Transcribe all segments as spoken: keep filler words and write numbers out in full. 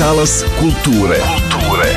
Talas kulture. Kulture.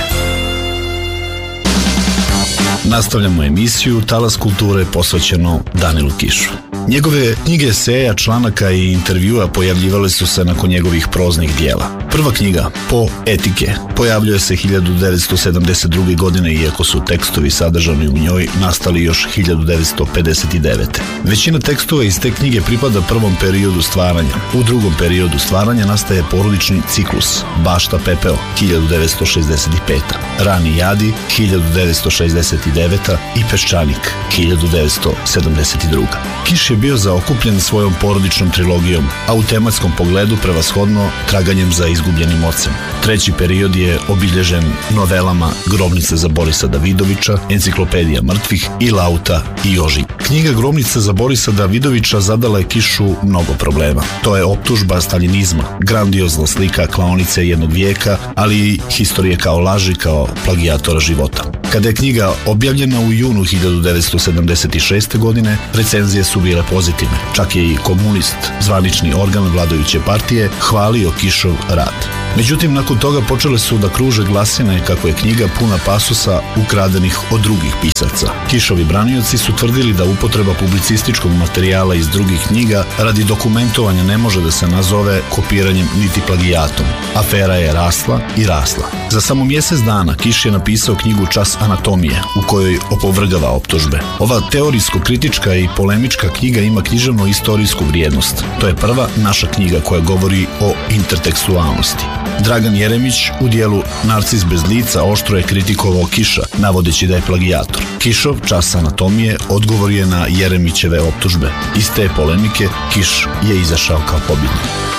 Nastavljamo emisiju Talas kulture posvećeno Danilu Kišu. Njegove knjige eseja, članaka i intervjua pojavljivale su se nakon njegovih proznih dijela. Prva knjiga, Po etike, pojavljuje se hiljadu devetsto sedamdeset druge. godine, iako su tekstovi sadržani u njoj nastali još hiljadu devetsto pedeset devete. Većina tekstova iz te knjige pripada prvom periodu stvaranja. U drugom periodu stvaranja nastaje porodični ciklus Bašta pepeo, hiljadu devetsto šezdeset peta. Rani jadi, hiljadu devetsto šezdeset deveta. i Peščanik, hiljadu devetsto sedamdeset druga. Kiš je bio zaokupljen svojom porodičnom trilogijom, a u tematskom pogledu prevashodno traganjem za izgubljenim ocem. Treći period je obilježen novelama Grobnica za Borisa Davidovića, Enciklopedija mrtvih i Lauta i Joži. Knjiga Grobnica za Borisa Davidovića zadala je Kišu mnogo problema. To je optužba staljinizma, grandiozna slika klaonice jednog vijeka, ali i historije kao laži, kao plagijatora života. Kada je knjiga objavljena u junu hiljadu devetsto sedamdeset šeste. godine, recenzije su bile pozitivne. Čak je i Komunist, zvanični organ vladajuće partije, hvalio Kišov rad. Međutim, nakon toga počele su da kruže glasine kako je knjiga puna pasusa ukradenih od drugih pisaca. Kišovi branioci su tvrdili da upotreba publicističkog materijala iz drugih knjiga radi dokumentovanja ne može da se nazove kopiranjem niti plagijatom. Afera je rasla i rasla. Za samo mjesec dana Kiš je napisao knjigu Čas anatomije, u kojoj opovrgava optužbe. Ova teorijsko-kritička i polemička knjiga ima književno-istorijsku vrijednost. To je prva naša knjiga koja govori o intertekstualnosti. Dragan Jeremić u dijelu Narcis bez lica oštro je kritikovao Kiša, navodeći da je plagijator. Kišov Čas anatomije odgovor je na Jeremićeve optužbe. Iz te polemike Kiš je izašao kao pobjednik.